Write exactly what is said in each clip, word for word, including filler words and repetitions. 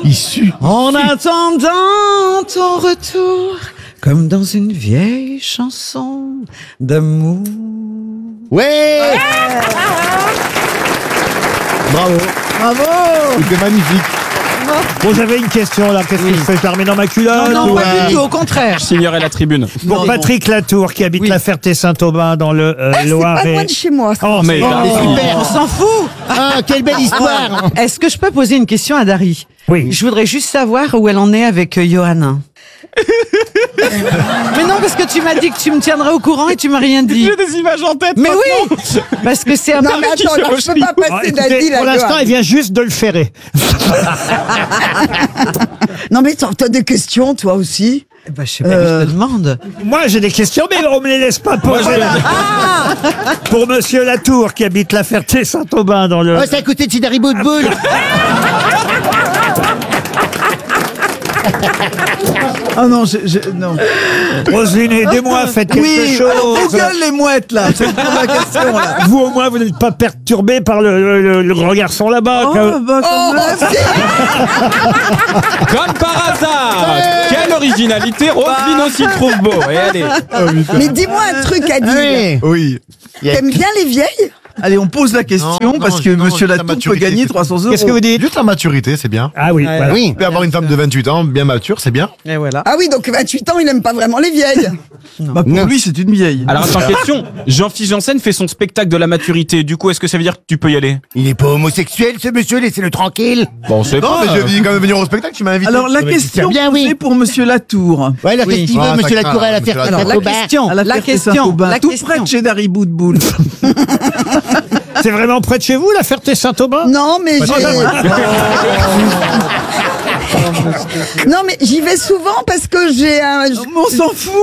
Issu. En attendant ton retour, comme dans une vieille chanson d'amour. Ouais, ouais. Bravo. Bravo. C'était magnifique. Bon, j'avais une question là. Qu'est-ce oui. que je fais? Je la remets dans ma culotte? Non, non, ou... pas du tout, au contraire. Je signerai la tribune. Pour non, Patrick non. Latour, qui habite oui. la Ferté-Saint-Aubin dans le euh, ah, Loiret. C'est pas loin de chez moi. Oh, mais oh, super, on s'en fout. Ah, quelle belle histoire. Ah, est-ce que je peux poser une question à Dari? Oui. Je voudrais juste savoir où elle en est avec euh, Johanna. Mais non, parce que tu m'as dit que tu me tiendrais au courant et tu m'as rien dit. J'ai des images en tête. Mais maintenant. oui, parce que c'est un Non, peu mais attends, là, je peux pas passer oh, écoutez, Daddy là. Pour l'instant, elle vient juste de le ferrer. Non, mais t'as des questions, toi aussi. Bah, je sais pas, euh... je te demande. Moi, j'ai des questions, mais on me les laisse pas poser. Ah pour Monsieur Latour, qui habite la Ferté-Saint-Aubin dans le... Oh, c'est à côté de Sidari Boudboul. Ah non, je, je, non. Roselyne, aidez-moi, faites quelque oui, chose. Oui, Google les mouettes, là. C'est ma question, là. Vous, au moins, vous n'êtes pas perturbé par le, le, le grand garçon là-bas. Oh, que... bah, oh, comme par hasard. Quelle originalité, Roselyne aussi trouve beau. Et allez. Oh, mais dis-moi un truc à dire. Oui. T'aimes bien les vieilles? Allez, on pose la question non, parce non, que non, Monsieur Latour peut gagner trois cents euros. Qu'est-ce que vous dites? Juste la maturité, c'est bien. Ah oui. Ouais, voilà. oui. On peut avoir une femme de vingt-huit ans, bien mature, c'est bien. Et voilà. Ah oui, donc vingt-huit ans, il aime pas vraiment les vieilles. Bah pour non. lui, c'est une vieille. Alors, attends, question. Jean-Philippe Janssen fait son spectacle de la maturité. Du coup, est-ce que ça veut dire que tu peux y aller? Il est pas homosexuel, ce monsieur, laissez-le tranquille. Bon, c'est Non, pas... mais je vais quand même venir au spectacle, tu m'as invité. Alors, la question bien, oui. c'est pour Monsieur Latour. Ouais, alors oui. qu'est-ce qu'il veut, ah, Monsieur Latour, à la faire Alors, la question, à la, la question, la tout question. près de chez Dari Boudboul. C'est vraiment près de chez vous, la Ferté-Saint-Aubin? Non, mais j'ai... Non, mais j'y vais souvent parce que j'ai un... On s'en fout.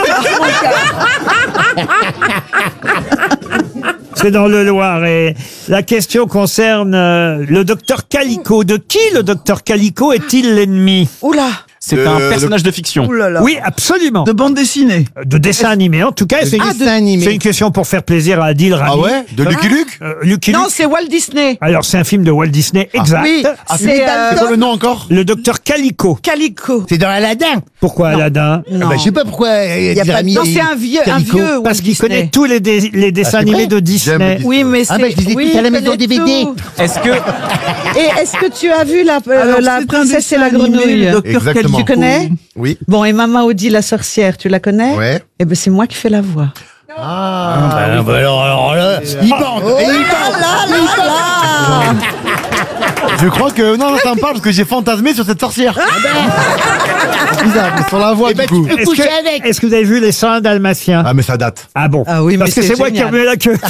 C'est dans le Loiret. La question concerne euh, le docteur Calico. De qui le docteur Calico est-il l'ennemi? Oula. C'est Euh, un personnage de fiction. Ouh là là. Oui, absolument. De bande dessinée. De dessin animé, en tout cas. C'est Ah, une, dessin animé. c'est une question pour faire plaisir à Adil Rami. Ah ouais? De Lucky Luke? Euh, Lucky Non, Luke. c'est Walt Disney. Alors, c'est un film de Walt Disney, exact. Oui, Ah, c'est euh, C'est quoi le nom encore? Le docteur Calico. Calico. C'est dans Aladdin. Pourquoi Aladdin? Non. Ah bah, je sais pas pourquoi. Euh, Y a pas- Rami Non, et c'est un vieux, un Calico. vieux Walt Parce qu'il Disney. connaît tous les, dé- les dessins Ah, c'est animés vrai de Disney. J'aime Disney. Oui, mais c'est... Ah bah, je les écoute oui, à la il maison connaît D V D. tout. Est-ce que... Et est-ce que tu as vu la, euh, Alors, la c'est un princesse et dessin la animé, grenouille? le docteur Exactement. Calico. Tu connais? Oui. Bon, et Mama Odie la sorcière, tu la connais? Ouais. Eh ben, c'est moi qui fais la voix. Ah, bah, bah, alors, alors là, il bande. Oh et il là bande. là là là. Je crois que. Non, non, ça me parle parce que j'ai fantasmé sur cette sorcière. C'est bizarre, mais sur la voix, Eh ben, du coup. tu peux Est-ce coucher que, avec. est-ce que vous avez vu les seins dalmatiens? Ah, mais ça date. Ah bon? Ah oui, mais Parce que c'est c'est moi qui ai génial. remué la queue.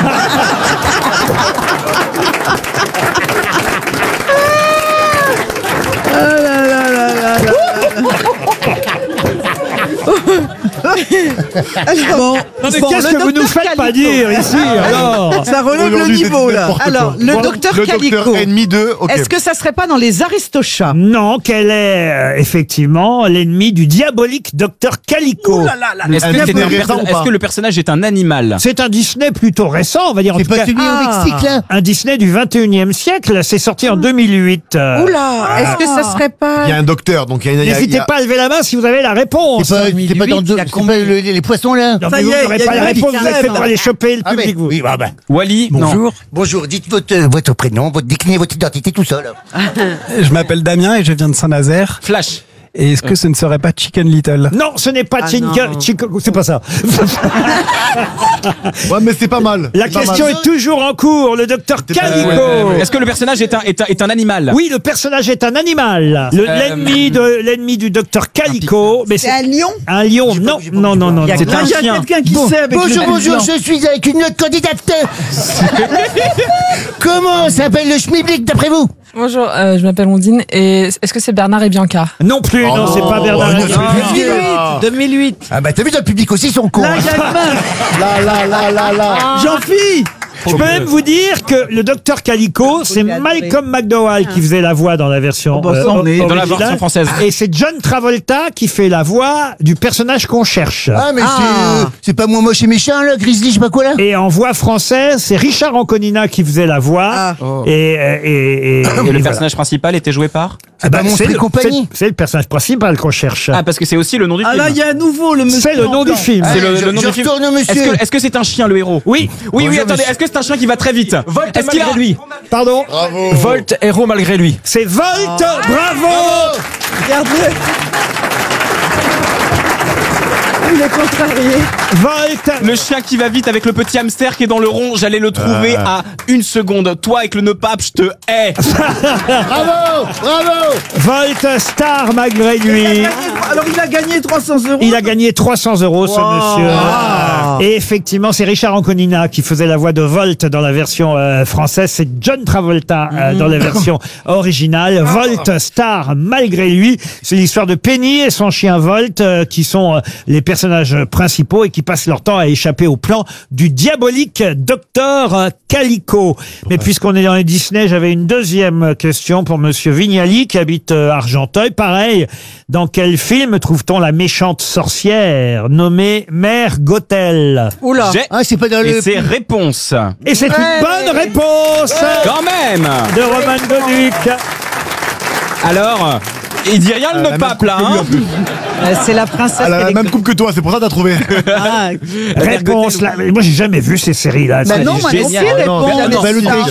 Bon, Bon, Qu'est-ce le que vous nous docteur faites pas Calico. dire ici alors? ça relève le Aujourd'hui, c'est niveau là. n'importe quoi. Alors, le Bon, docteur Le Calico. docteur ennemi de. Ok. Est-ce que ça serait pas dans les Aristochats? Non, qu'elle est euh, effectivement l'ennemi du diabolique docteur Calico. Ouh là là là. Est-ce Un que, c'est film un récent perso- ou est-ce pas que le personnage est un animal? C'est un Disney plutôt récent, on va dire en C'est tout pas cas. celui Ah. au Mexique, là? Un Disney du vingt et unième siècle, c'est sorti en deux mille huit. euh. Oula, est-ce que ça serait pas... Il y a un docteur, donc il y a une. il y a- il y N'hésitez a- pas à lever la main si vous avez la réponse. C'est pas, c'est pas dans il y a c'est combien pas le- les, les poissons, là? Non, Ça mais y vous est, n'aurez il y a pas la une réponse, qui vous êtes fait crève, pour là. aller choper le Ah, public, ben, vous. oui, bah, bah. Wally, non. Bonjour. Bonjour, dites votre, votre prénom, votre décliné, votre identité, tout ça, là. Je m'appelle Damien et je viens de Saint-Nazaire. Flash. Et est-ce que ce ne serait pas Chicken Little? Non, ce n'est pas Ah, Chinka, non. Chico- c'est pas ça. Ouais, mais c'est pas mal. La C'est pas question mal. est toujours en cours. Le docteur C'était pas- Calico. ouais, ouais, ouais. Est-ce que le personnage est un, est un, est un animal? Oui, le personnage est un animal. Le- Euh, L'ennemi de l'ennemi du docteur Calico. Mais C'est un lion. un lion. J'ai pas Non, vu, j'ai pas non, vu, non, non. Il y a non. C'est un Il y a chien. quelqu'un qui Bon, sait avec bonjour, le bonjour, blanc. je suis avec une autre candidate. Comment s'appelle le schmilblick d'après vous? Bonjour, euh, je m'appelle Ondine et est-ce que c'est Bernard et Bianca? Non plus, Oh non, non, c'est pas Bernard. oh, Arnault. non, deux mille huit. deux mille huit. Ah bah t'as vu, dans le public aussi, ils sont cons. Là, il y a une main. Là, là, là, là, là. Jean-Philippe. Je peux même vous dire que le docteur Calico, c'est Malcolm McDowell qui faisait la voix dans la version Oh, bah, ça, euh, on est- originale. Dans la version française. Et c'est John Travolta qui fait la voix du personnage qu'on cherche. Ah, mais c'est euh, c'est pas moi moche et méchant, là, Grizzly, je sais pas quoi, là. Et en voix française, c'est Richard Anconina qui faisait la voix. Ah. Et, et, et, et- Et le et voilà. personnage principal était joué par Ah bah, pas Monstre c'est et le- compagnie. c'est- C'est le personnage principal qu'on cherche. Ah, parce que c'est aussi le nom du Ah film. là, il y a à nouveau le monsieur. C'est le nom du blanc. film. C'est Allez, le, je- le nom je du film. retourne, monsieur. Est-ce que est-ce que c'est un chien, le héros? Oui. Oui, oui, Bonjour, attendez, monsieur. est-ce que c'est un chien qui va très vite? Volte Est-ce qu'il a- malgré lui. Pardon. Volte héros malgré lui. C'est Volt. Bravo. Regarde-le. Il est contrarié. Volt. Le chien qui va vite avec le petit hamster qui est dans le rond, j'allais le trouver à une seconde. Toi avec le nœud pape, je te hais. Bravo, bravo. Volt Star malgré Il a lui. gagné- Alors il a gagné trois cents euros. Il a gagné trois cents euros, ce Wow. monsieur. Et effectivement, c'est Richard Anconina qui faisait la voix de Volt dans la version euh, française. C'est John Travolta euh, dans la version originale. Volt Star, malgré lui. C'est l'histoire de Penny et son chien Volt euh, qui sont euh, les personnages principaux et qui passent leur temps à échapper au plan du diabolique docteur Calico. Mais puisqu'on est dans les Disney, j'avais une deuxième question pour monsieur Vignali qui habite euh, Argenteuil. Pareil, dans quel film trouve-t-on la méchante sorcière nommée Mère Gothel? Oula. J'ai- Ah, c'est pas dans Et le... c'est réponse. Et c'est une bonne réponse Quand même. de Roman Doduc. Alors, il dit rien le nœud pape là, hein. Euh, C'est la princesse. Elle a qui la est- même coupe que toi, c'est pour ça que t'as trouvé. Ah, Réponse là. Mais moi, j'ai jamais vu ces séries-là. Bah non, moi non plus, génial. réponse. Non, Bah, l'autre,